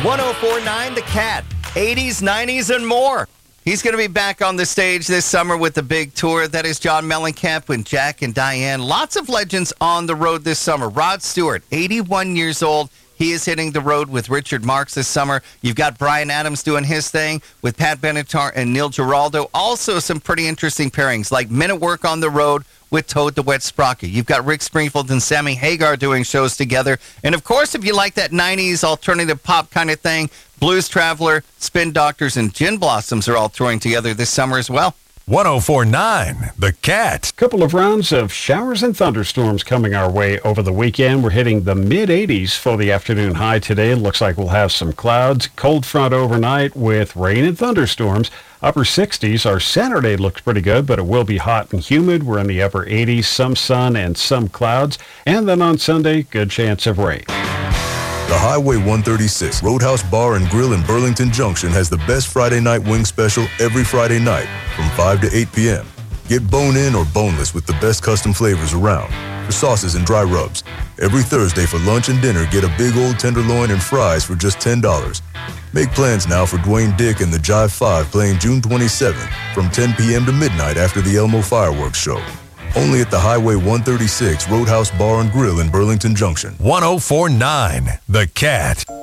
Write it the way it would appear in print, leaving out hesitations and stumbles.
1049 The Cat, 80s, 90s, and more. He's going to be back on the stage this summer with the big tour. That is John Mellencamp with Jack and Diane. Lots of legends on the road this summer. Rod Stewart, 81 years old. He is hitting the road with Richard Marx this summer. You've got Bryan Adams doing his thing with Pat Benatar and Neil Giraldo. Also some pretty interesting pairings like Men at Work on the Road with Toad the Wet Sprocket. You've got Rick Springfield and Sammy Hagar doing shows together. And, of course, if you like that 90s alternative pop kind of thing, Blues Traveler, Spin Doctors, and Gin Blossoms are all touring together this summer as well. 1049 The Cat. Couple of rounds of showers and thunderstorms coming our way over the weekend. We're hitting the mid-80s for the afternoon high today. It looks like we'll have some clouds. Cold front overnight with rain and thunderstorms. Upper 60s. Our Saturday looks pretty good, but it will be hot and humid. We're in the upper 80s, some sun and some clouds. And then on Sunday, good chance of rain. The Highway 136 Roadhouse Bar and Grill in Burlington Junction has the best Friday night wing special every Friday night from 5 to 8 p.m. Get bone-in or boneless with the best custom flavors around for sauces and dry rubs. Every Thursday for lunch and dinner, get a big old tenderloin and fries for just $10. Make plans now for Dwayne Dick and the Jive 5 playing June 27th from 10 p.m. to midnight after the Elmo Fireworks Show. Only at the Highway 136 Roadhouse Bar and Grill in Burlington Junction. 1049 The Cat.